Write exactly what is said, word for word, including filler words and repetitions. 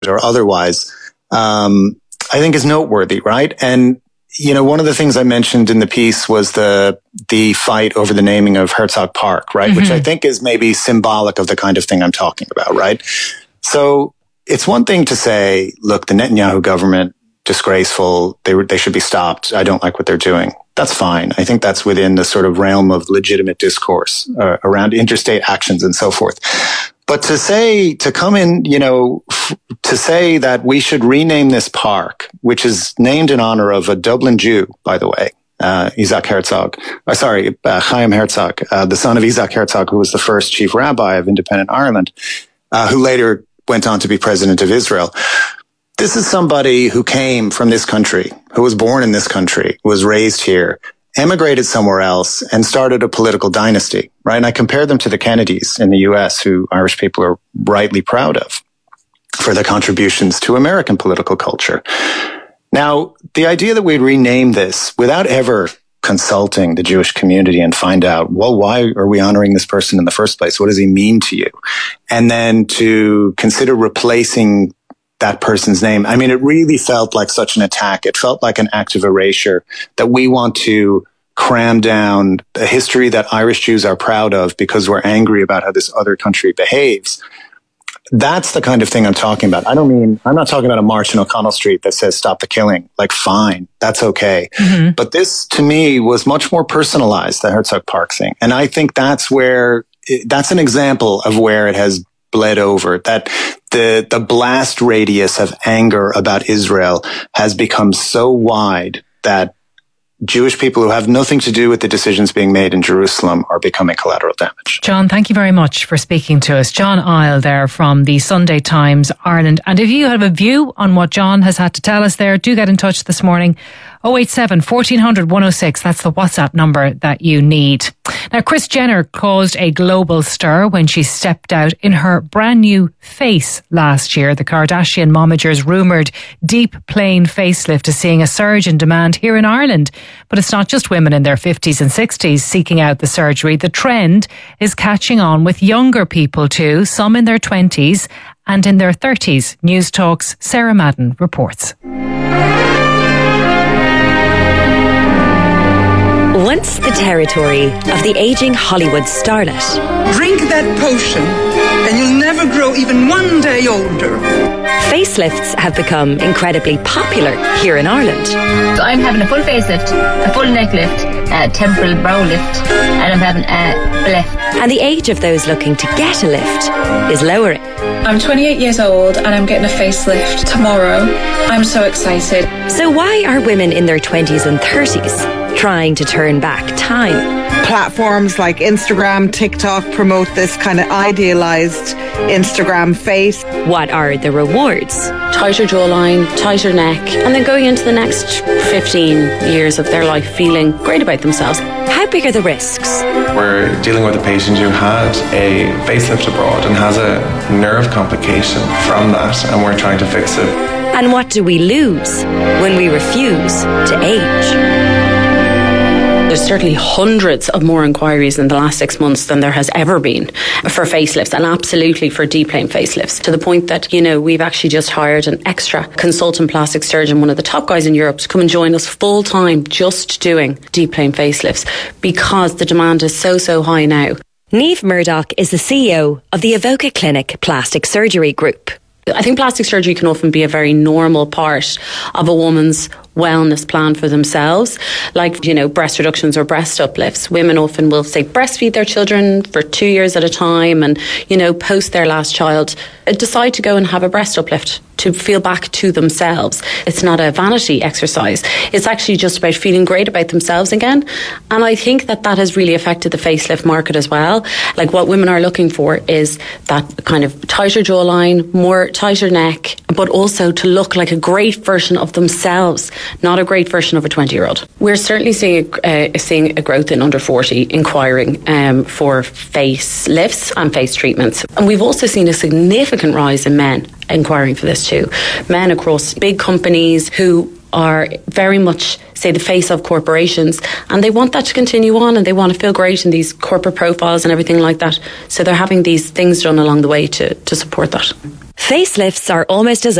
or otherwise, um, I think is noteworthy, right? And, you know, one of the things I mentioned in the piece was the the fight over the naming of Herzog Park, right? Mm-hmm. Which I think is maybe symbolic of the kind of thing I'm talking about, right? So it's one thing to say, look, the Netanyahu government, disgraceful, they they should be stopped. I don't like what they're doing. That's fine. I think that's within the sort of realm of legitimate discourse uh, around interstate actions and so forth. But to say, to come in, you know, f- to say that we should rename this park, which is named in honor of a Dublin Jew, by the way, uh, Isaac Herzog, uh, sorry, uh, Chaim Herzog, uh, the son of Isaac Herzog, who was the first chief rabbi of independent Ireland, uh, who later went on to be president of Israel. This is somebody who came from this country, who was born in this country, was raised here, emigrated somewhere else, and started a political dynasty, right? And I compare them to the Kennedys in the U S, who Irish people are rightly proud of for their contributions to American political culture. Now, the idea that we'd rename this without ever consulting the Jewish community and find out, well, why are we honoring this person in the first place? What does he mean to you? And then to consider replacing that person's name. I mean, it really felt like such an attack. It felt like an act of erasure that we want to cram down a history that Irish Jews are proud of because we're angry about how this other country behaves. That's the kind of thing I'm talking about. I don't mean, I'm not talking about a march in O'Connell Street that says stop the killing. Like, fine, that's okay. Mm-hmm. But this, to me, was much more personalized, the Herzog Park thing. And I think that's where, that's an example of where it has bled over, that the the blast radius of anger about Israel has become so wide that Jewish people who have nothing to do with the decisions being made in Jerusalem are becoming collateral damage. John, thank you very much for speaking to us. John Isle there from the Sunday Times Ireland. And if you have a view on what John has had to tell us there, do get in touch this morning. oh eight seven, fourteen hundred, one oh six. That's the WhatsApp number that you need. Now, Kris Jenner caused a global stir when she stepped out in her brand new face last year. The Kardashian momager's rumoured deep plane facelift is seeing a surge in demand here in Ireland. But it's not just women in their fifties and sixties seeking out the surgery. The trend is catching on with younger people too, some in their twenties and in their thirties. News Talk's Sarah Madden reports. Once the territory of the ageing Hollywood starlet. Drink that potion and you'll never grow even one day older. Facelifts have become incredibly popular here in Ireland. So I'm having a full facelift, a full neck lift, a temporal brow lift, and I'm having a lift. And the age of those looking to get a lift is lowering. I'm twenty-eight years old and I'm getting a facelift tomorrow. I'm so excited. So why are women in their twenties and thirties trying to turn back time? Platforms like Instagram, TikTok promote this kind of idealised Instagram face. What are the rewards? Tighter jawline, tighter neck, and then going into the next fifteen years of their life feeling great about themselves. How big are the risks? We're dealing with a patient who had a facelift abroad and has a nerve complication from that, and we're trying to fix it. And what do we lose when we refuse to age? There's certainly hundreds of more inquiries in the last six months than there has ever been for facelifts, and absolutely for deep plane facelifts, to the point that, you know, we've actually just hired an extra consultant plastic surgeon, one of the top guys in Europe, to come and join us full time just doing deep plane facelifts because the demand is so, so high now. Niamh Murdoch is the C E O of the Evoca Clinic Plastic Surgery Group. I think plastic surgery can often be a very normal part of a woman's wellness plan for themselves, like, you know, breast reductions or breast uplifts. Women often will, say, breastfeed their children for two years at a time and, you know, post their last child, decide to go and have a breast uplift to feel back to themselves. It's not a vanity exercise. It's actually just about feeling great about themselves again. And I think that that has really affected the facelift market as well. Like, what women are looking for is that kind of tighter jawline, more tighter neck, but also to look like a great version of themselves, not a great version of a twenty-year-old. We're certainly seeing a, uh, seeing a growth in under forty inquiring um, for face lifts and face treatments. And we've also seen a significant rise in men inquiring for this too. Men across big companies who are very much, say, the face of corporations, and they want that to continue on, and they want to feel great in these corporate profiles and everything like that. So they're having these things done along the way to, to support that. Facelifts are almost as